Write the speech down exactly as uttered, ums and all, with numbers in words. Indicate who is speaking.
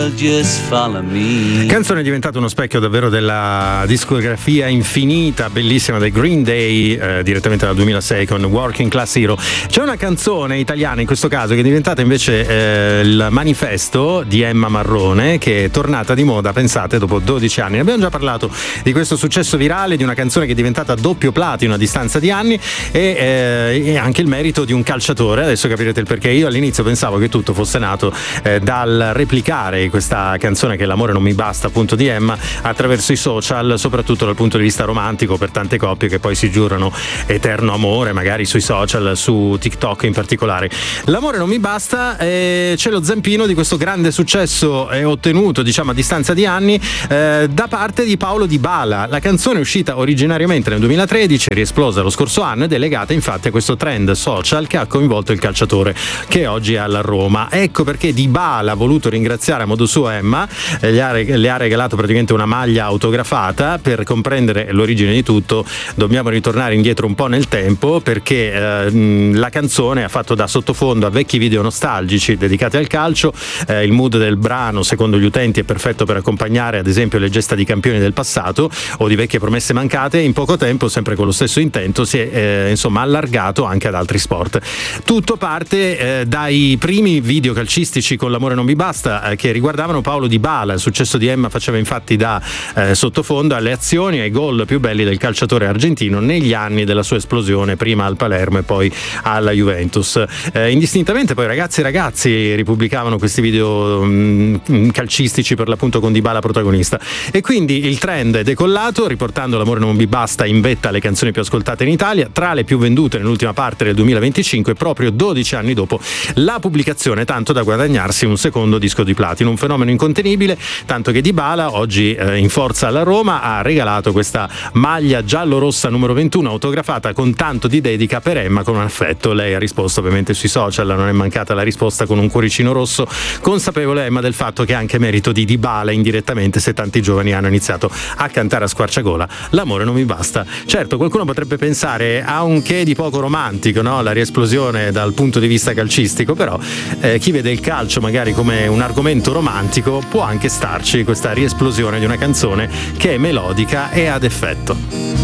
Speaker 1: Just follow me.
Speaker 2: Canzone è diventato uno specchio davvero della discografia infinita, bellissima dei Green Day, eh, direttamente dal duemilasei con Working Class Hero. C'è una canzone italiana in questo caso che è diventata invece eh, il manifesto di Emma Marrone, che è tornata di moda, pensate, dopo dodici anni. Ne abbiamo già parlato di questo successo virale, di una canzone che è diventata doppio platino a distanza di anni e, eh, e anche il merito di un calciatore. Adesso capirete il perché. Io all'inizio pensavo che tutto fosse nato eh, dal replicare questa canzone che è L'amore non mi basta, appunto, di Emma, attraverso i social, soprattutto dal punto di vista romantico, per tante coppie che poi si giurano eterno amore, magari sui social, su TikTok in particolare. L'amore non mi basta, eh, c'è lo zampino di questo grande successo eh, ottenuto, diciamo, a distanza di anni eh, da parte di Paolo Dybala. La canzone è uscita originariamente nel duemilatredici, è riesplosa lo scorso anno ed è legata infatti a questo trend social che ha coinvolto il calciatore che oggi è alla Roma. Ecco perché Dybala ha voluto ringraziare a modo suo Emma, eh, le, ha, le ha regalato praticamente una maglia autografata. Per comprendere l'origine di tutto dobbiamo ritornare indietro un po' nel tempo, perché eh, la canzone ha fatto da sottofondo a vecchi video nostalgici dedicati al calcio. Eh, il mood del brano, secondo gli utenti, è perfetto per accompagnare ad esempio le gesta di campioni del passato o di vecchie promesse mancate. In poco tempo, sempre con lo stesso intento, si è eh, insomma allargato anche ad altri sport. Tutto parte eh, dai primi video calcistici con L'amore non mi basta, eh, che riguardavano Paolo Dybala. Il successo di Emma faceva infatti da eh, sottofondo alle azioni e ai gol più belli del calciatore argentino negli anni della sua esplosione, prima al Palermo e poi alla Juventus. Eh, indistintamente poi ragazzi e ragazzi ripubblicavano questi video mh, calcistici, per l'appunto con Dybala protagonista, e quindi il trend è decollato, riportando L'amore non mi basta in vetta alle canzoni più ascoltate in Italia, tra le più vendute nell'ultima parte del duemilaventicinque, proprio dodici anni dopo la pubblicazione, tanto da guadagnarsi un secondo disco di platino. Un fenomeno incontenibile, tanto che Dybala, oggi eh, in forza alla Roma, ha regalato questa maglia giallo-rossa numero ventuno autografata con tanto di dedica per Emma, con un affetto. Lei ha risposto ovviamente sui social, non è mancata la risposta con un cuoricino rosso, consapevole Emma del fatto che è anche merito di Dybala indirettamente se tanti giovani hanno iniziato a cantare a squarciagola L'amore non mi basta. Certo, qualcuno potrebbe pensare a un che di poco romantico, no? La riesplosione dal punto di vista calcistico, però eh, chi vede il calcio magari come un argomento romantico può anche starci questa riesplosione di una canzone che è melodica e ad effetto.